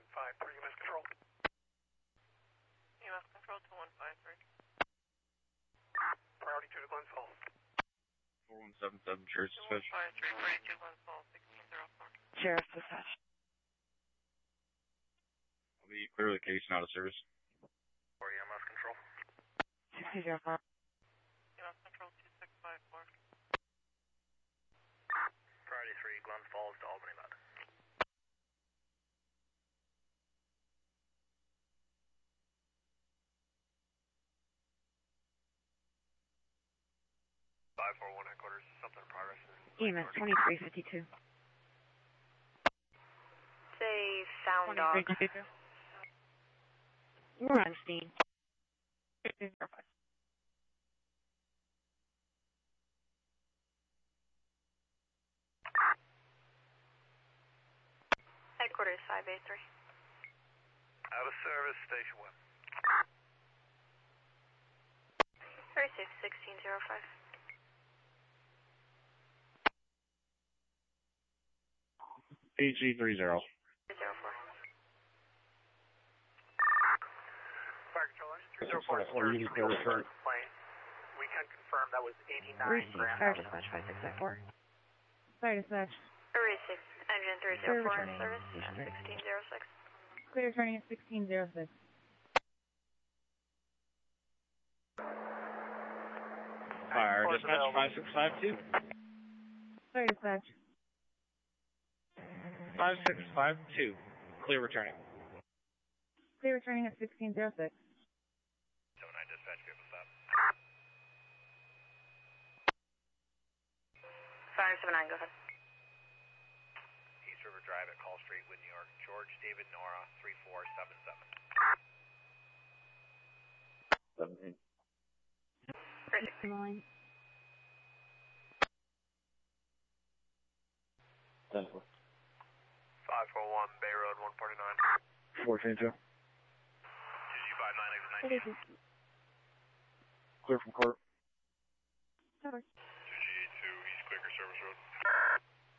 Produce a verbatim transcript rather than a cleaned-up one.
one five three, U S Control. U S Control to one five three. Priority two to Glens Falls. four one seven seven, Sheriff's Dispatch. one five three, priority two, Glens Falls, sixteen zero four. Sheriff's Dispatch. I'll be clear the case, not a service. For U M S Control. sixteen zero four. U S Control two six five four. Priority three, Glens Falls to Albany Med. five four one headquarters, something in progress. E M S twenty-three fifty-two. Say sound dog. twenty-three fifty-two. We're on scene. sixteen zero five. Headquarters five eight three. Out of service, station one. Very safe, sixteen zero five. H E three zero. Zero four. Fire control, three zero four, Or you can go refer. plane. We can confirm that was eighty-nine Receive. grand. Fire Dispatch five six five four. Fire Dispatch. Very safe. Engine three zero four in Returning. service at sixteen zero six. Clear returning at sixteen zero six. Fire Dispatch five six five two. Fire Dispatch. five six five two. Clear returning. Clear returning at sixteen zero six. seven nine dispatch, vehicle stop. five seven nine, go ahead. East River Drive at Call Street, Wood, New York. George David Nora, three four seven seven. seventeen. Line. ten four. five four one, Bay Road, one forty-nine. fourteen two. G G five nine, exit nineteen. It is. Clear from court. Covered.